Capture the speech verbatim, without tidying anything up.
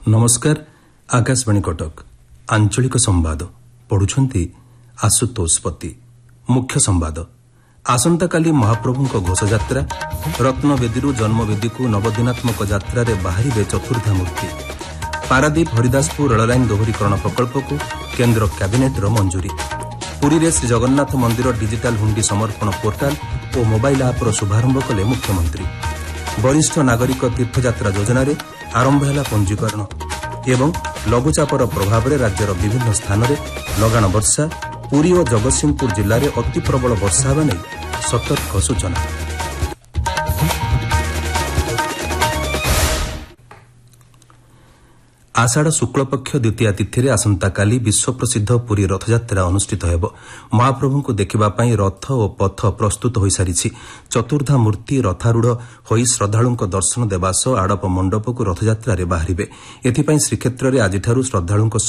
नमस्कार आकाशवाणी कटक आंचलिक संवाद पढ़ुछंती आशुतोष पति। मुख्य संवाद आसंताकाली महाप्रभुंक घोषयात्रा रत्नवेदी जन्मवेदी को नवदिनात्मक यात्रा रे बाहरिबे चतुर्धा मूर्ति। पारादीप हरिदासपुर रेललाइन दोहरीकरण प्रकल्प को केन्द्र कैबिनेटर मंजूरी। पुरी रे श्री जगन्नाथ मंदिर डिजिटाल हुंडी समर्पण पोर्टाल और मोबाइल आप्र शुभारंभ कले मुख्यमंत्री। वरिष्ठ नागरिक तीर्थयात्रा योजना रे आरंभ है पंजीकरण एवं लघुचापर प्रभाव में राज्यर विभिन्न स्थान में लगाण वर्षा। पुरी और जगतसिंहपुर जिले में अति प्रबल वर्षा होगा नहीं सतर्क सूचना। आषाढ़ शुक्लपक्ष द्वितीय तिथि आसंताकाली विश्व प्रसिद्ध पुरी रथयात्रा अनुष्ठित हेब। महाप्रभु को देखिबापाई रथ और पथ प्रस्तुत हो सारी। चतुर्धा मूर्ति रथारूढ़ होई श्रद्धालुं दर्शन देवा सह आड़प मंडप को रथयात्रा रे बाहरिबे। एथिपाई श्रीक्षेत्र में आज श्रद्धालुं